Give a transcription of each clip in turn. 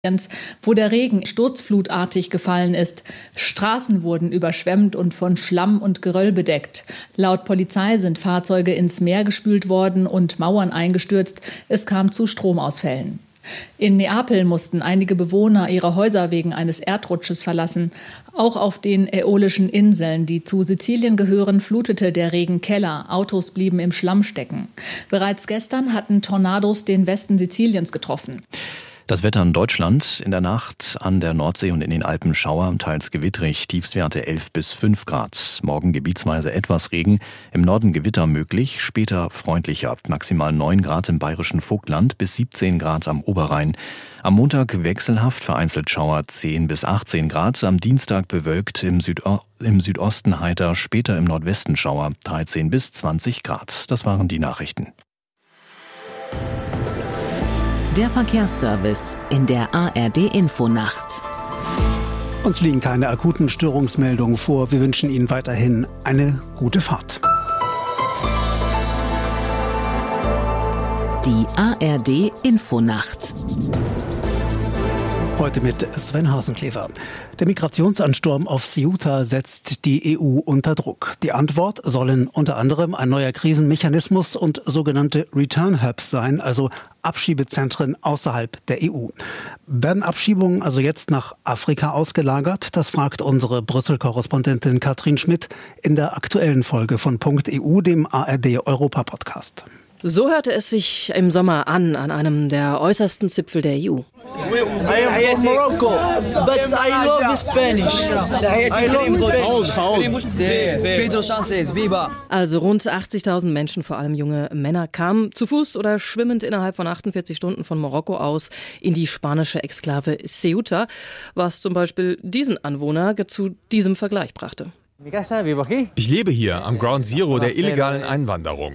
wo der Regen sturzflutartig gefallen ist. Straßen wurden überschwemmt und von Schlamm und Geröll bedeckt. Laut Polizei sind Fahrzeuge ins Meer gespült worden und Mauern eingestürzt. Es kam zu Stromausfällen. In Neapel mussten einige Bewohner ihre Häuser wegen eines Erdrutsches verlassen. Auch auf den Äolischen Inseln, die zu Sizilien gehören, flutete der Regen Keller. Autos blieben im Schlamm stecken. Bereits gestern hatten Tornados den Westen Siziliens getroffen. Das Wetter in Deutschland: in der Nacht an der Nordsee und in den Alpen Schauer, teils gewittrig, Tiefstwerte 11 bis 5 Grad. Morgen gebietsweise etwas Regen, im Norden Gewitter möglich, später freundlicher. Maximal 9 Grad im bayerischen Vogtland bis 17 Grad am Oberrhein. Am Montag wechselhaft, vereinzelt Schauer 10 bis 18 Grad. Am Dienstag bewölkt, im Südosten heiter, später im Nordwesten Schauer 13 bis 20 Grad. Das waren die Nachrichten. Der Verkehrsservice in der ARD-Infonacht. Uns liegen keine akuten Störungsmeldungen vor. Wir wünschen Ihnen weiterhin eine gute Fahrt. Die ARD-Infonacht. Heute mit Sven Hasenklever. Der Migrationsansturm auf Ceuta setzt die EU unter Druck. Die Antwort sollen unter anderem ein neuer Krisenmechanismus und sogenannte Return Hubs sein, also Abschiebezentren außerhalb der EU. Werden Abschiebungen also jetzt nach Afrika ausgelagert? Das fragt unsere Brüssel-Korrespondentin Katrin Schmidt in der aktuellen Folge von .eu, dem ARD-Europa-Podcast. So hörte es sich im Sommer an einem der äußersten Zipfel der EU. I am from Morocco, but I love Spanish. I love Spanish. Also rund 80.000 Menschen, vor allem junge Männer, kamen zu Fuß oder schwimmend innerhalb von 48 Stunden von Marokko aus in die spanische Exklave Ceuta, was zum Beispiel diesen Anwohner zu diesem Vergleich brachte. Ich lebe hier am Ground Zero der illegalen Einwanderung.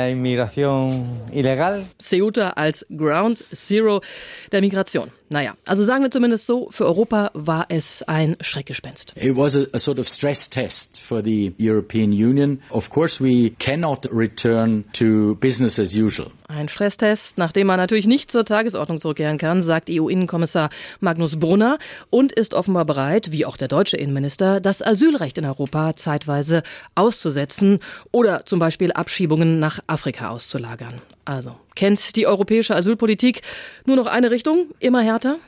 Ceuta als Ground Zero der Migration. Naja, also sagen wir zumindest so, für Europa war es ein Schreckgespenst. It was a sort of stress test for the European Union. Of course we cannot return to business as usual. Ein Stresstest, nachdem man natürlich nicht zur Tagesordnung zurückkehren kann, sagt EU-Innenkommissar Magnus Brunner und ist offenbar bereit, wie auch der deutsche Innenminister, das Asylrecht in Europa zeitweise auszusetzen oder zum Beispiel Abschiebungen nach Afrika auszulagern. Also, kennt die europäische Asylpolitik nur noch eine Richtung, immer härter?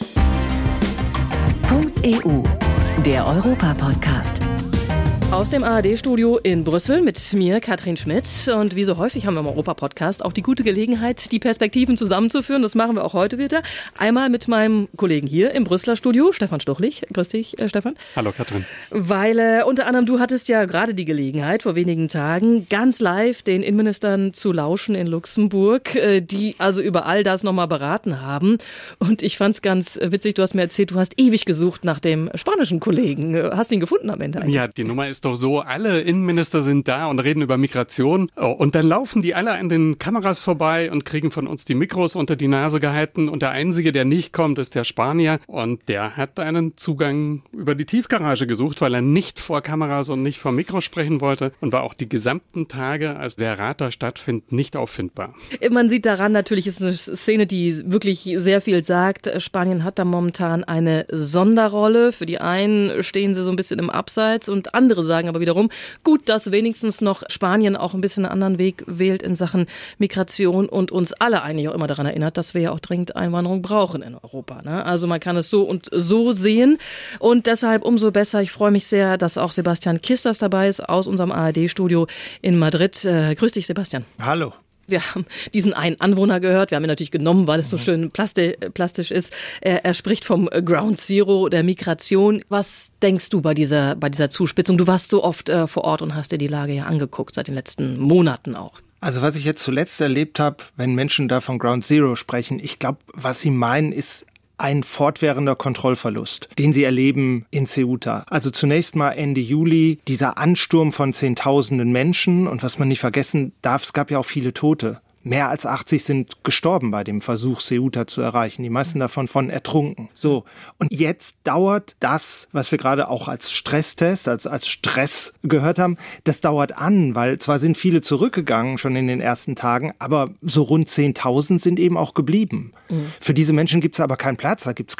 .eu, der Europa-Podcast. Aus dem ARD-Studio in Brüssel mit mir, Katrin Schmidt. Und wie so häufig haben wir im Europa-Podcast auch die gute Gelegenheit, die Perspektiven zusammenzuführen. Das machen wir auch heute wieder. Einmal mit meinem Kollegen hier im Brüsseler Studio, Stefan Stuchlich. Grüß dich, Stefan. Hallo, Katrin. Weil unter anderem du hattest ja gerade die Gelegenheit, vor wenigen Tagen ganz live den Innenministern zu lauschen in Luxemburg, die also über all das nochmal beraten haben. Und ich fand's ganz witzig, du hast mir erzählt, du hast ewig gesucht nach dem spanischen Kollegen. Hast ihn gefunden am Ende eigentlich? Ja, die Nummer ist doch so, alle Innenminister sind da und reden über Migration und dann laufen die alle an den Kameras vorbei und kriegen von uns die Mikros unter die Nase gehalten und der Einzige, der nicht kommt, ist der Spanier und der hat einen Zugang über die Tiefgarage gesucht, weil er nicht vor Kameras und nicht vor Mikros sprechen wollte und war auch die gesamten Tage, als der Rat da stattfindet, nicht auffindbar. Man sieht daran, natürlich ist es eine Szene, die wirklich sehr viel sagt. Spanien hat da momentan eine Sonderrolle. Für die einen stehen sie so ein bisschen im Abseits und andere sagen aber wiederum, gut, dass wenigstens noch Spanien auch ein bisschen einen anderen Weg wählt in Sachen Migration und uns alle eigentlich auch immer daran erinnert, dass wir ja auch dringend Einwanderung brauchen in Europa. Ne? Also man kann es so und so sehen und deshalb umso besser. Ich freue mich sehr, dass auch Sebastian Kisters dabei ist aus unserem ARD-Studio in Madrid. Grüß dich, Sebastian. Hallo. Wir haben diesen einen Anwohner gehört. Wir haben ihn natürlich genommen, weil es so schön plastisch ist. Er spricht vom Ground Zero der Migration. Was denkst du bei dieser Zuspitzung? Du warst so oft vor Ort und hast dir die Lage ja angeguckt, seit den letzten Monaten auch. Also was ich jetzt zuletzt erlebt habe, wenn Menschen da von Ground Zero sprechen, ich glaube, was sie meinen, ist ein fortwährender Kontrollverlust, den sie erleben in Ceuta. Also zunächst mal Ende Juli dieser Ansturm von Zehntausenden Menschen und was man nicht vergessen darf, es gab ja auch viele Tote mehr als 80 sind gestorben bei dem Versuch, Ceuta zu erreichen. Die meisten davon von ertrunken. So. Und jetzt dauert das, was wir gerade auch als Stresstest, als Stress gehört haben, das dauert an, weil zwar sind viele zurückgegangen schon in den ersten Tagen, aber so rund 10.000 sind eben auch geblieben. Für diese Menschen gibt es aber keinen Platz, da gibt es